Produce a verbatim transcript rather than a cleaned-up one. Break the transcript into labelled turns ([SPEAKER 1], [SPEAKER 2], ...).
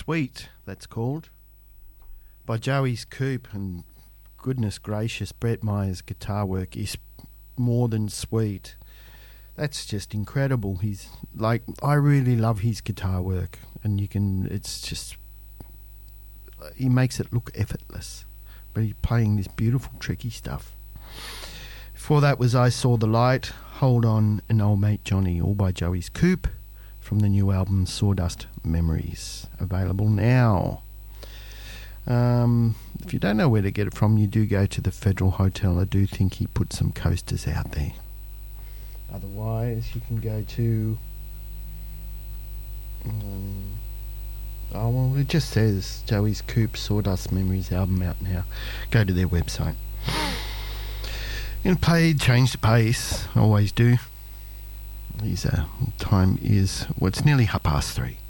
[SPEAKER 1] Sweet, that's called, by Joey's Coupe, and goodness gracious, Brett Meyer's guitar work is more than sweet. That's just incredible. He's like, I really love his guitar work, and you can, it's just, he makes it look effortless, but he's playing this beautiful, tricky stuff. Before that was I Saw the Light, Hold On, and Old Mate Johnny, all by Joey's Coupe, from the new album Sawdust Memories, available now. Um, if you don't know where to get it from, you do go to the Federal Hotel. I do think he put some coasters out there. Otherwise, you can go to... Um, oh, well, it just says Joey's Coupe Sawdust Memories album out now. Go to their website. You can play, change the pace. Always do. His uh, time is, well, it's nearly half past three.